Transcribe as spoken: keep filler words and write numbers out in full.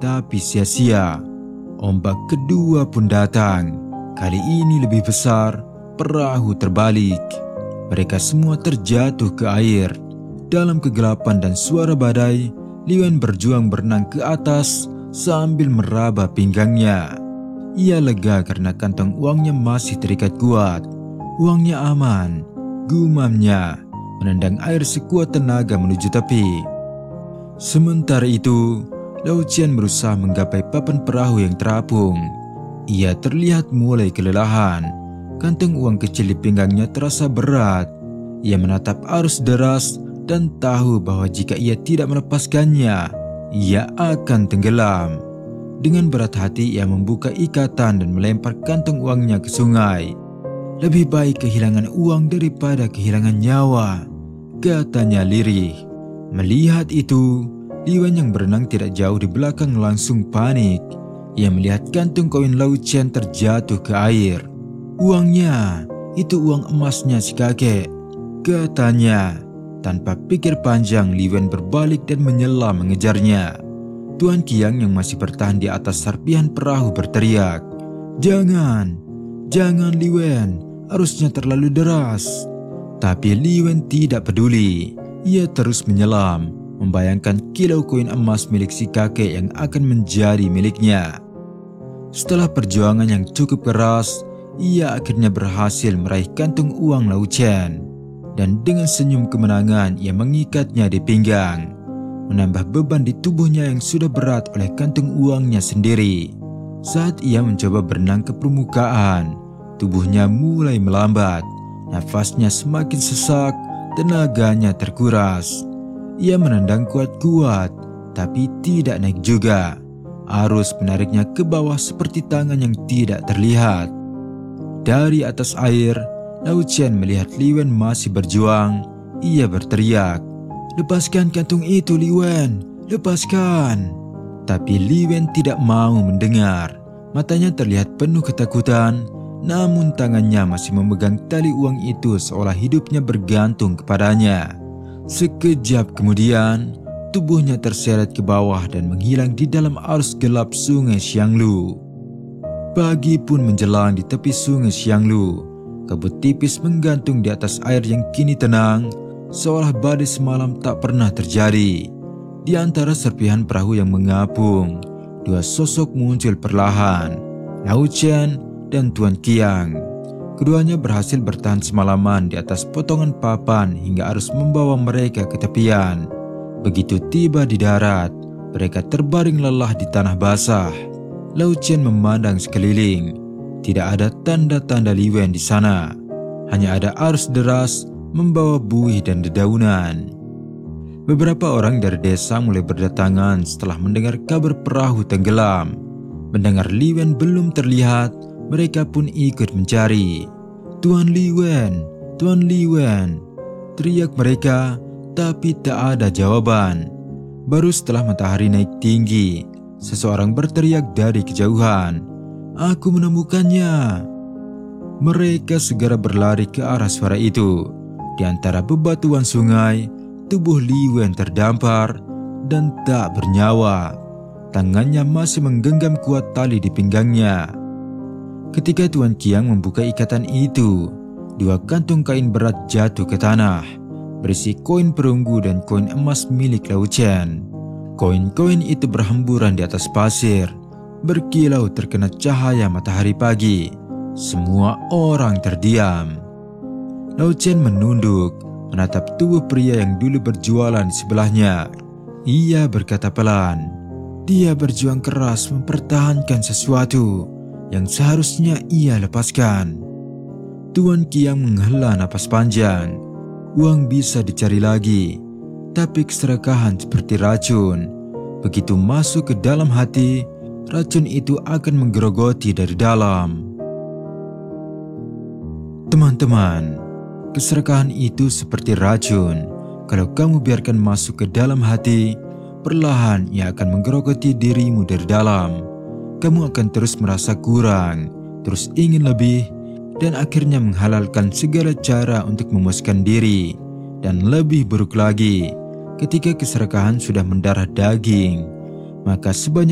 tapi sia-sia. Ombak kedua pun datang. Kali ini lebih besar, perahu terbalik. Mereka semua terjatuh ke air. Dalam kegelapan dan suara badai, Li-Wen berjuang berenang ke atas sambil meraba pinggangnya. Ia lega karena kantong uangnya masih terikat kuat. Uangnya aman, gumamnya, menendang air sekuat tenaga menuju tepi. Sementara itu, Lao Qian berusaha menggapai papan perahu yang terapung. Ia terlihat mulai kelelahan. Kantong uang kecil di pinggangnya terasa berat. Ia menatap arus deras dan tahu bahwa jika ia tidak melepaskannya, ia akan tenggelam. Dengan berat hati ia membuka ikatan dan melempar kantong uangnya ke sungai. Lebih baik kehilangan uang daripada kehilangan nyawa, katanya lirih. Melihat itu, Li-Wen yang berenang tidak jauh di belakang langsung panik. Ia melihat kantung koin Lao Qian terjatuh ke air. Uangnya, itu uang emasnya si kakek, katanya. Tanpa pikir panjang, Li-Wen berbalik dan menyelam mengejarnya. Tuan Qiang yang masih bertahan di atas serpihan perahu berteriak, "Jangan, jangan Li-Wen, arusnya terlalu deras." Tapi Li-Wen tidak peduli. Ia terus menyelam, membayangkan kilau koin emas milik si kakek yang akan menjadi miliknya. Setelah perjuangan yang cukup keras, ia akhirnya berhasil meraih kantung uang Lao Qian. Dan dengan senyum kemenangan ia mengikatnya di pinggang, menambah beban di tubuhnya yang sudah berat oleh kantung uangnya sendiri. Saat ia mencoba berenang ke permukaan, tubuhnya mulai melambat, nafasnya semakin sesak, tenaganya terkuras. Ia menendang kuat-kuat, tapi tidak naik juga. Arus menariknya ke bawah seperti tangan yang tidak terlihat. Dari atas air, Lao Qian melihat Li-Wen masih berjuang. Ia berteriak, "Lepaskan kantung itu, Li-Wen, lepaskan!" Tapi Li-Wen tidak mau mendengar. Matanya terlihat penuh ketakutan, namun tangannya masih memegang tali uang itu seolah hidupnya bergantung kepadanya. Sekejap kemudian, tubuhnya terseret ke bawah dan menghilang di dalam arus gelap sungai Xianglu. Pagi pun menjelang di tepi sungai Xianglu. Kabut tipis menggantung di atas air yang kini tenang, seolah badai semalam tak pernah terjadi. Di antara serpihan perahu yang mengapung, dua sosok muncul perlahan, Lao Qian dan Tuan Qiang. Keduanya berhasil bertahan semalaman di atas potongan papan hingga arus membawa mereka ke tepian. Begitu tiba di darat, mereka terbaring lelah di tanah basah. Lao Qian memandang sekeliling. Tidak ada tanda-tanda Li-Wen di sana. Hanya ada arus deras membawa buih dan dedaunan. Beberapa orang dari desa mulai berdatangan setelah mendengar kabar perahu tenggelam. Mendengar Li-Wen belum terlihat, mereka pun ikut mencari. "Tuan Li-Wen, Tuan Li-Wen," teriak mereka, tapi tak ada jawaban. Baru setelah matahari naik tinggi, seseorang berteriak dari kejauhan, "Aku menemukannya." Mereka segera berlari ke arah suara itu. Di antara bebatuan sungai, tubuh Li-Wen terdampar dan tak bernyawa. Tangannya masih menggenggam kuat tali di pinggangnya. Ketika Tuan Qiang membuka ikatan itu, dua kantung kain berat jatuh ke tanah, berisi koin perunggu dan koin emas milik Lao Qian. Koin-koin itu berhamburan di atas pasir, berkilau terkena cahaya matahari pagi. Semua orang terdiam. Lao Qian menunduk, menatap tubuh pria yang dulu berjualan di sebelahnya. Ia berkata pelan, "Dia berjuang keras mempertahankan sesuatu yang seharusnya ia lepaskan." Tuan Qiang menghela napas panjang. Uang bisa dicari lagi, tapi keserakahan seperti racun. Begitu masuk ke dalam hati, racun itu akan menggerogoti dari dalam. Teman-teman, keserakahan itu seperti racun. Kalau kamu biarkan masuk ke dalam hati, perlahan ia akan menggerogoti dirimu dari dalam. Kamu akan terus merasa kurang, terus ingin lebih, dan akhirnya menghalalkan segala cara untuk memuaskan diri. Dan lebih buruk lagi, ketika keserakahan sudah mendarah daging, maka sebanyak